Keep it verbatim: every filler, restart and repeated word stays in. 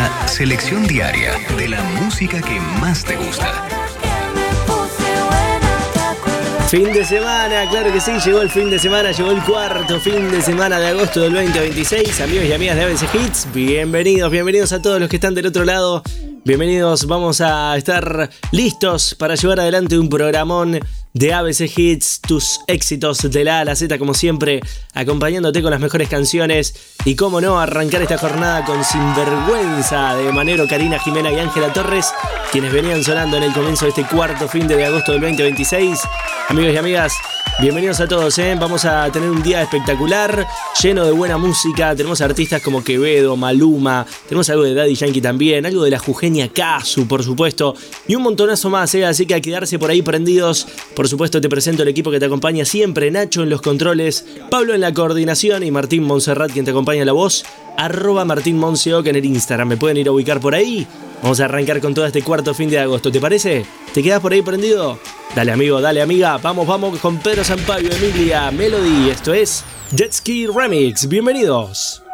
Una selección diaria de la música que más te gusta. Fin de semana, claro que sí, llegó el fin de semana, llegó el cuarto fin de semana de agosto del veinte veintiséis. Amigos y amigas de A B C Hits, bienvenidos, bienvenidos a todos los que están del otro lado. Bienvenidos, vamos a estar listos para llevar adelante un programón de A B C Hits, tus éxitos de la A a la Z, como siempre, acompañándote con las mejores canciones. Y cómo no, arrancar esta jornada con Sinvergüenza de Manero, Karina Jimena y Ángela Torres, quienes venían sonando en el comienzo de este cuarto fin de agosto del veinte veintiséis. Amigos y amigas, bienvenidos a todos, ¿eh? Vamos a tener un día espectacular, lleno de buena música. Tenemos artistas como Quevedo, Maluma, tenemos algo de Daddy Yankee también, algo de la jujeña Casu, por supuesto, y un montonazo más, ¿eh? Así que a quedarse por ahí prendidos. Por supuesto te presento el equipo que te acompaña siempre: Nacho en los controles, Pablo en la coordinación y Martín Montserrat quien te acompaña en la voz. Arroba Martín Monseoc en el Instagram, me pueden ir a ubicar por ahí. Vamos a arrancar con todo este cuarto fin de agosto, ¿te parece? ¿Te quedas por ahí prendido? Dale amigo, dale amiga, vamos, vamos con Pedro Sampaio, Emilia, Melody. Esto es Jet Ski Remix, bienvenidos.